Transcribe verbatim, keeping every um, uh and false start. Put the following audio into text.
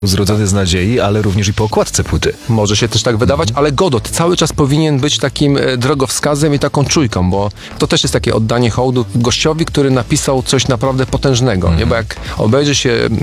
Zrodzony z nadziei, ale również i po okładce płyty. Może się też tak wydawać, ale Godot cały czas powinien być takim e, drogowskazem i taką czujką, bo to też jest takie oddanie hołdu gościowi, który napisał coś naprawdę potężnego, nie? Bo jak obejrzy się